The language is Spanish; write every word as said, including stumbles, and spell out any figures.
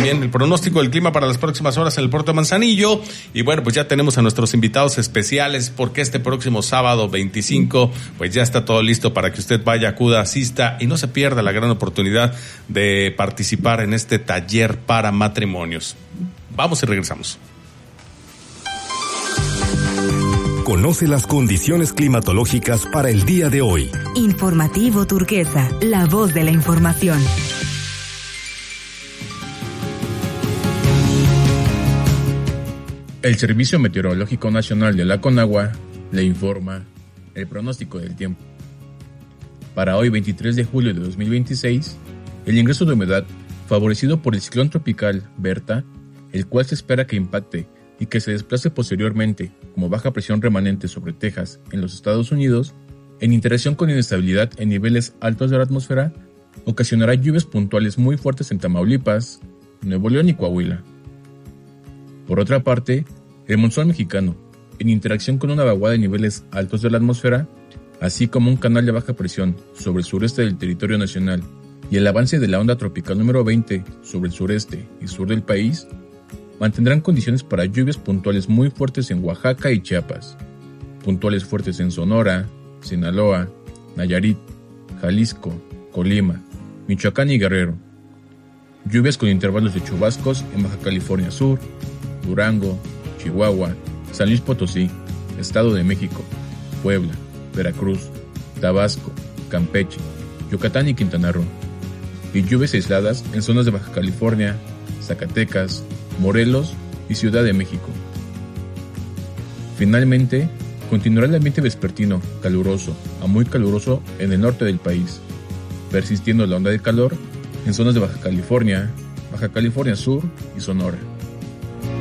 también el pronóstico del clima para las próximas horas en el puerto de Manzanillo. Y bueno, pues ya tenemos a nuestros invitados especiales porque este próximo sábado veinticinco, pues ya está todo listo para que usted vaya, acuda, asista y no se pierda la gran oportunidad de participar en este taller para matrimonios. Vamos y regresamos. Conoce las condiciones climatológicas para el día de hoy. Informativo Turquesa, la voz de la información. El Servicio Meteorológico Nacional de la Conagua le informa el pronóstico del tiempo. Para hoy, veintitrés de julio de dos mil veintiséis, el ingreso de humedad favorecido por el ciclón tropical Berta, el cual se espera que impacte y que se desplace posteriormente como baja presión remanente sobre Texas en los Estados Unidos, en interacción con inestabilidad en niveles altos de la atmósfera, ocasionará lluvias puntuales muy fuertes en Tamaulipas, Nuevo León y Coahuila. Por otra parte, el monzón mexicano, en interacción con una vaguada de niveles altos de la atmósfera, así como un canal de baja presión sobre el sureste del territorio nacional y el avance de la onda tropical número veinte sobre el sureste y sur del país, mantendrán condiciones para lluvias puntuales muy fuertes en Oaxaca y Chiapas, puntuales fuertes en Sonora, Sinaloa, Nayarit, Jalisco, Colima, Michoacán y Guerrero. Lluvias con intervalos de chubascos en Baja California Sur, Durango, Chihuahua, San Luis Potosí, Estado de México, Puebla, Veracruz, Tabasco, Campeche, Yucatán y Quintana Roo. Y lluvias aisladas en zonas de Baja California, Zacatecas, Morelos y Ciudad de México. Finalmente, continuará el ambiente vespertino caluroso a muy caluroso en el norte del país, persistiendo la onda de calor en zonas de Baja California, Baja California Sur y Sonora.